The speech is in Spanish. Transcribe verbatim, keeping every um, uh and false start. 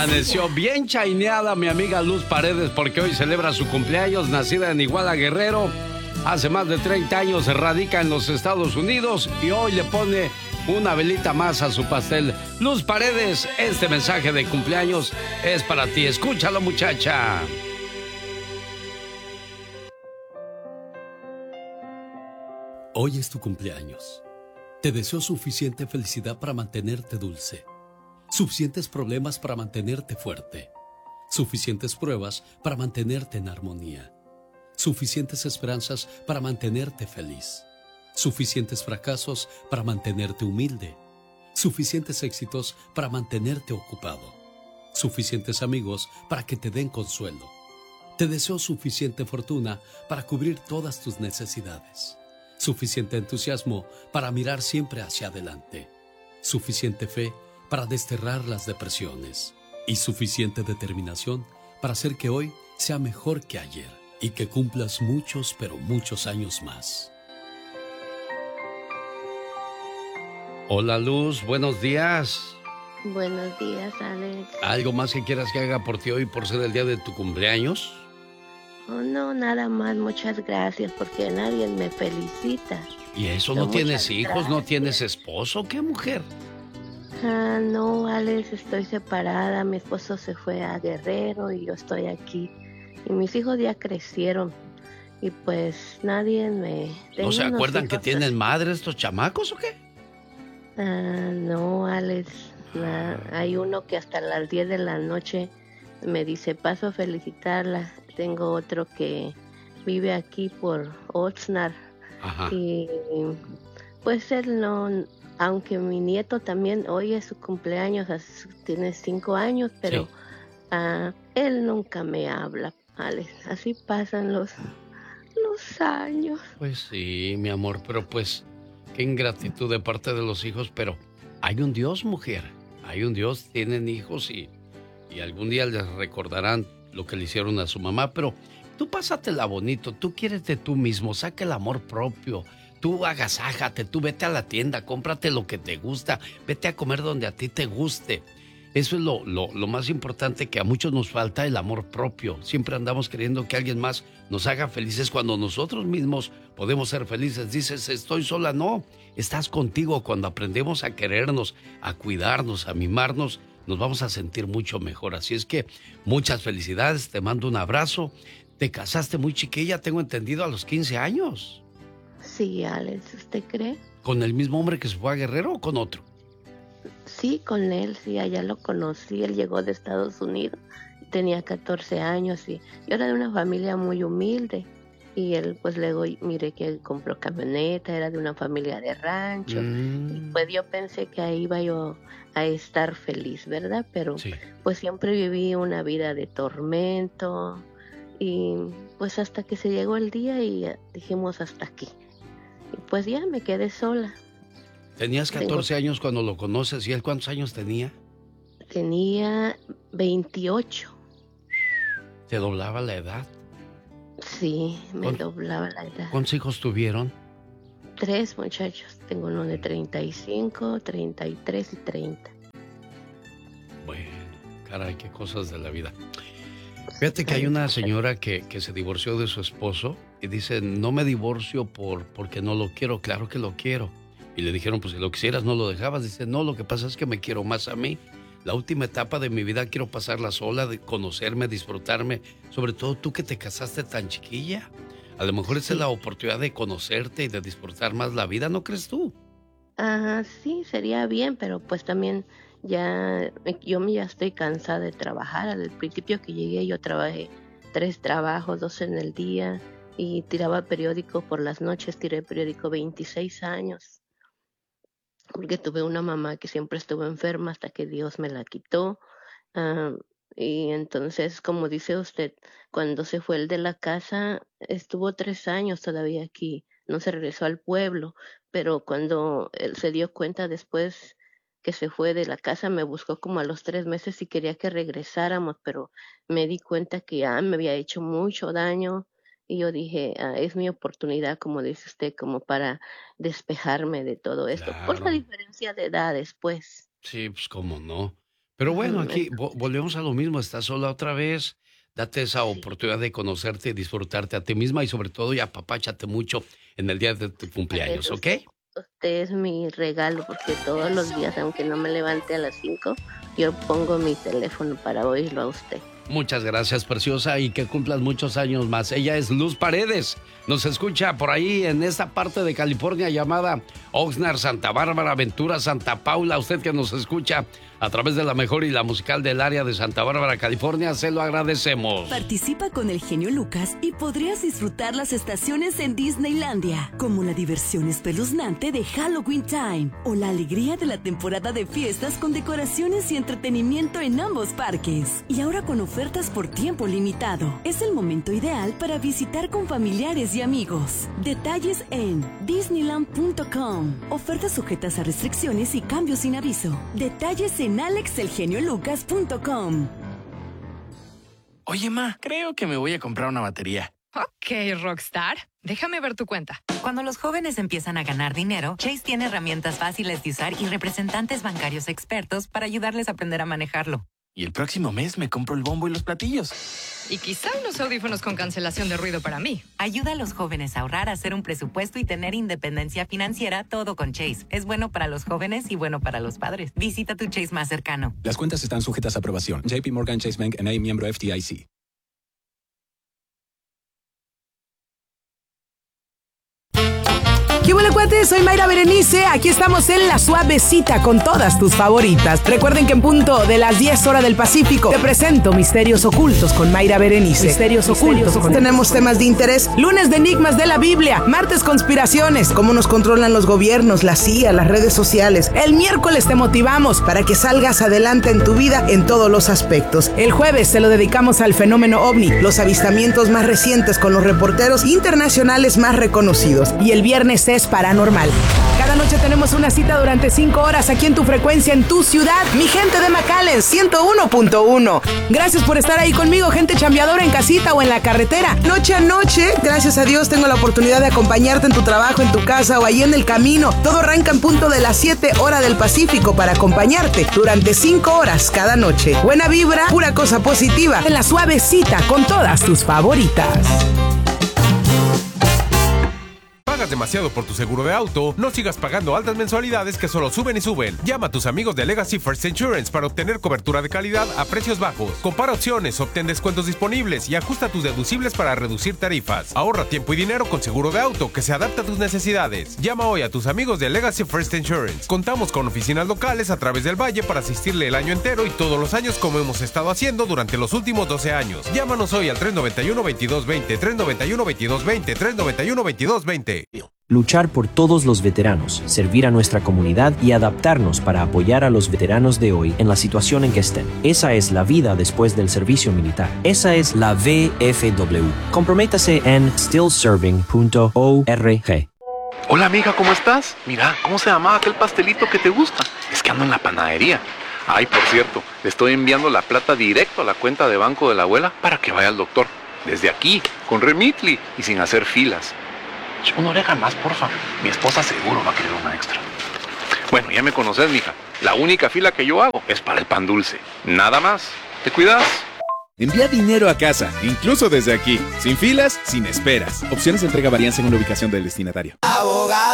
Amaneció bien chaineada mi amiga Luz Paredes porque hoy celebra su cumpleaños, nacida en Iguala Guerrero. Hace más de treinta años radica en los Estados Unidos y hoy le pone una velita más a su pastel. Luz Paredes, este mensaje de cumpleaños es para ti. Escúchalo, muchacha. Hoy es tu cumpleaños. Te deseo suficiente felicidad para mantenerte dulce, suficientes problemas para mantenerte fuerte, suficientes pruebas para mantenerte en armonía, suficientes esperanzas para mantenerte feliz, suficientes fracasos para mantenerte humilde, suficientes éxitos para mantenerte ocupado, suficientes amigos para que te den consuelo. Te deseo suficiente fortuna para cubrir todas tus necesidades, suficiente entusiasmo para mirar siempre hacia adelante, suficiente fe para desterrar las depresiones y suficiente determinación para hacer que hoy sea mejor que ayer y que cumplas muchos, pero muchos años más. Hola Luz, buenos días. Buenos días, Alex. ¿Algo más que quieras que haga por ti hoy por ser el día de tu cumpleaños? Oh, no, nada más, muchas gracias, porque nadie me felicita. ¿Y eso? ¿No tienes hijos? ¿No tienes esposo? ¿Qué mujer? Ah, no, Alex, estoy separada. Mi esposo se fue a Guerrero y yo estoy aquí. Y mis hijos ya crecieron. Y pues nadie me... ¿No se acuerdan que tienen madre estos chamacos o qué? Ah, no, Alex. Nah, hay uno que hasta las diez de la noche me dice, paso a felicitarla. Tengo otro que vive aquí por Oxnard. Ajá. Y pues él no... Aunque mi nieto también, hoy es su cumpleaños, tiene cinco años, pero sí. uh, él nunca me habla, Alex. Así pasan los, los años. Pues sí, mi amor, pero pues qué ingratitud de parte de los hijos, pero hay un Dios, mujer. Hay un Dios, tienen hijos y, y algún día les recordarán lo que le hicieron a su mamá, pero tú pásatela bonito, tú quiérete tú mismo, saca el amor propio. Tú agasájate, tú vete a la tienda, cómprate lo que te gusta, vete a comer donde a ti te guste. Eso es lo, lo, lo más importante, que a muchos nos falta, el amor propio. Siempre andamos queriendo que alguien más nos haga felices cuando nosotros mismos podemos ser felices. Dices, estoy sola. No, estás contigo. Cuando aprendemos a querernos, a cuidarnos, a mimarnos, nos vamos a sentir mucho mejor. Así es que muchas felicidades, te mando un abrazo. Te casaste muy chiquilla, tengo entendido, a los quince años. Sí, Alex, ¿usted cree? ¿Con el mismo hombre que se fue a Guerrero o con otro? Sí, con él, sí, allá lo conocí. Él llegó de Estados Unidos, tenía catorce años y yo era de una familia muy humilde. Y él, pues luego miré que él compró camioneta, era de una familia de rancho. Mm. Y pues yo pensé que ahí iba yo a estar feliz, ¿verdad? Pero sí. Pues siempre viví una vida de tormento. Y pues hasta que se llegó el día y dijimos hasta aquí. Y pues ya me quedé sola. Tenías catorce Tengo... años cuando lo conoces, ¿y él cuántos años tenía? Tenía veintiocho. ¿Te doblaba la edad? Sí, me ¿Cuánto... doblaba la edad. ¿Cuántos hijos tuvieron? Tres muchachos. Tengo uno de treinta y cinco, treinta y tres y treinta. Bueno, caray, qué cosas de la vida. Fíjate que hay una señora que, que se divorció de su esposo y dice, no me divorcio por, porque no lo quiero, claro que lo quiero. Y le dijeron, pues si lo quisieras no lo dejabas. Dice, no, lo que pasa es que me quiero más a mí. La última etapa de mi vida quiero pasarla sola, de conocerme, disfrutarme. Sobre todo tú que te casaste tan chiquilla. A lo mejor sí. Esa es la oportunidad de conocerte y de disfrutar más la vida, ¿no crees tú? Ah, sí, sería bien, pero pues también... Ya, yo ya estoy cansada de trabajar. Al principio que llegué yo trabajé tres trabajos, dos en el día y tiraba periódico por las noches, tiré periódico veintiséis años. Porque tuve una mamá que siempre estuvo enferma hasta que Dios me la quitó. Uh, y entonces, como dice usted, cuando se fue el de la casa, estuvo tres años todavía aquí, no se regresó al pueblo, pero cuando él se dio cuenta después que se fue de la casa, me buscó como a los tres meses y quería que regresáramos, pero me di cuenta que ya me había hecho mucho daño y yo dije, ah, es mi oportunidad, como dice usted, como para despejarme de todo esto, claro. Por la diferencia de edades, pues. Sí, pues cómo no, Pero bueno, aquí vo- volvemos a lo mismo, estás sola otra vez, date esa Sí. oportunidad de conocerte y disfrutarte a ti misma y sobre todo y apapáchate mucho en el día de tu cumpleaños, Eso, ¿ok? usted, usted es mi regalo porque todos los días, aunque no me levante a las cinco, yo pongo mi teléfono para oírlo a usted. Muchas gracias, preciosa, y que cumplas muchos años más. Ella es Luz Paredes. Nos escucha por ahí en esta parte de California llamada Oxnard, Santa Bárbara, Ventura, Santa Paula. Usted que nos escucha a través de la mejor y la musical del área de Santa Bárbara, California, se lo agradecemos. Participa con el genio Lucas y podrías disfrutar las estaciones en Disneylandia, como la diversión espeluznante de Halloween Time o la alegría de la temporada de fiestas con decoraciones y entretenimiento en ambos parques. Y ahora con ofertas por tiempo limitado. Es el momento ideal para visitar con familiares y amigos. Detalles en disneyland punto com. Ofertas sujetas a restricciones y cambios sin aviso. Detalles en alex el genio lucas punto com. Oye, ma, creo que me voy a comprar una batería. Ok, Rockstar. Déjame ver tu cuenta. Cuando los jóvenes empiezan a ganar dinero, Chase tiene herramientas fáciles de usar y representantes bancarios expertos para ayudarles a aprender a manejarlo. Y el próximo mes me compro el bombo y los platillos. Y quizá unos audífonos con cancelación de ruido para mí. Ayuda a los jóvenes a ahorrar, a hacer un presupuesto y tener independencia financiera, todo con Chase. Es bueno para los jóvenes y bueno para los padres. Visita tu Chase más cercano. Las cuentas están sujetas a aprobación. J P Morgan Chase Bank N A, miembro F D I C. ¿Qué hola, cuates? Soy Mayra Berenice. Aquí estamos en La Suavecita con todas tus favoritas. Recuerden que en punto de las diez horas del Pacífico te presento Misterios Ocultos con Mayra Berenice. Misterios, Misterios Ocultos. Con... Tenemos temas de interés. Lunes de Enigmas de la Biblia. Martes conspiraciones. Cómo nos controlan los gobiernos, la C I A, las redes sociales. El miércoles te motivamos para que salgas adelante en tu vida en todos los aspectos. El jueves se lo dedicamos al fenómeno ovni. Los avistamientos más recientes con los reporteros internacionales más reconocidos. Y el viernes es paranormal. Cada noche tenemos una cita durante cinco horas aquí en tu frecuencia, en tu ciudad. Mi gente de McAllen, ciento uno punto uno. Gracias por estar ahí conmigo, gente chambeadora en casita o en la carretera. Noche a noche, gracias a Dios, tengo la oportunidad de acompañarte en tu trabajo, en tu casa o ahí en el camino. Todo arranca en punto de las siete horas del Pacífico para acompañarte durante cinco horas cada noche. Buena vibra, pura cosa positiva. En La Suavecita con todas tus favoritas. ¿Pagas demasiado por tu seguro de auto? No sigas pagando altas mensualidades que solo suben y suben. Llama a tus amigos de Legacy First Insurance para obtener cobertura de calidad a precios bajos. Compara opciones, obtén descuentos disponibles y ajusta tus deducibles para reducir tarifas. Ahorra tiempo y dinero con seguro de auto que se adapta a tus necesidades. Llama hoy a tus amigos de Legacy First Insurance. Contamos con oficinas locales a través del valle para asistirle el año entero y todos los años como hemos estado haciendo durante los últimos doce años. Llámanos hoy al tres noventa y uno, veintidós veinte, tres noventa y uno, veintidós veinte, tres noventa y uno, veintidós veinte. Luchar por todos los veteranos, servir a nuestra comunidad y adaptarnos para apoyar a los veteranos de hoy en la situación en que estén. Esa es la vida después del servicio militar. Esa es la V F W. Comprométase en still serving punto org. Hola amiga, ¿cómo estás? Mira, ¿cómo se llamaba aquel pastelito que te gusta? Es que ando en la panadería. Ay, por cierto, le estoy enviando la plata directo a la cuenta de banco de la abuela para que vaya al doctor. Desde aquí, con Remitly y sin hacer filas. Una oreja más, porfa. Mi esposa seguro va a querer una extra. Bueno, ya me conoces, mija. La única fila que yo hago es para el pan dulce. Nada más. ¿Te cuidas? Envía dinero a casa, incluso desde aquí. Sin filas, sin esperas. Opciones de entrega varían según la ubicación del destinatario. Abogado.